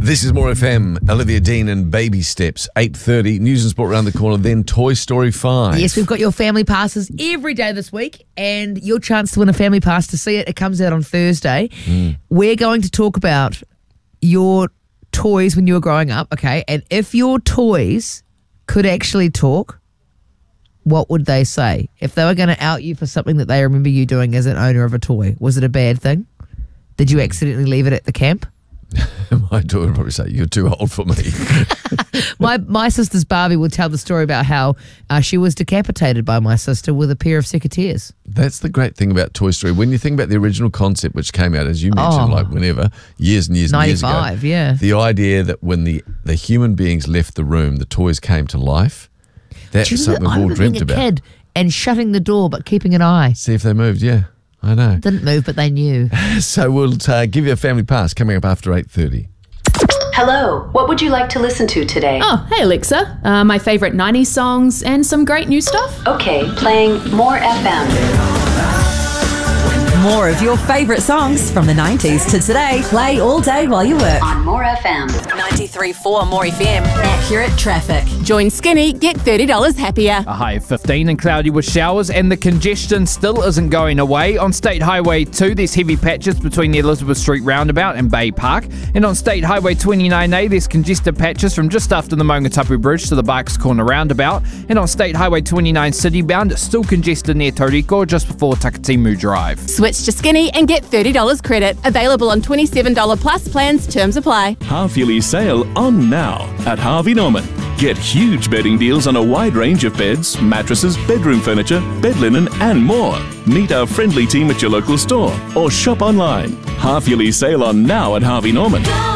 This is More FM, Olivia Dean and Baby Steps, 8:30, news and sport around the corner, then Toy Story 5. Yes, we've got your family passes every day this week and your chance to win a family pass to see it. It comes out on Thursday. We're going to talk about your toys when you were growing up, okay? And if your toys could actually talk, what would they say? If they were going to out you for something that they remember you doing as an owner of a toy, was it a bad thing? Did you accidentally leave it at the camp? My daughter would probably say, you're too old for me. My sister's Barbie would tell the story about how she was decapitated by my sister with a pair of secateurs. That's the great thing about Toy Story. When you think about the original concept, which came out, as you mentioned, like whenever, years and years and years ago. 95, yeah. The idea that when the human beings left the room, the toys came to life, that's something we've all dreamt about. Kid and shutting the door but keeping an eye. See if they moved, yeah. I know. Didn't move, but they knew. So we'll give you a family pass coming up after 8:30. Hello, what would you like to listen to today? Oh, hey Alexa. My favourite 90s songs and some great new stuff. Okay, playing More FM. More of your favourite songs from the 90s to today. Play all day while you work. On More FM. 93.4 More FM. Accurate traffic. Join Skinny, get $30 happier. A high of 15 and cloudy with showers, and the congestion still isn't going away. On State Highway 2, there's heavy patches between the Elizabeth Street roundabout and Bay Park. And on State Highway 29A, there's congested patches from just after the Maungatapu Bridge to the Barks Corner roundabout. And on State Highway 29 citybound, it's still congested near Tauriko just before Takatimu Drive. Switch to Skinny and get $30 credit. Available on $27 plus plans. Terms apply. Half-yearly sale on now at Harvey Norman. Get huge bedding deals on a wide range of beds, mattresses, bedroom furniture, bed linen and more. Meet our friendly team at your local store or shop online. Half-yearly sale on now at Harvey Norman.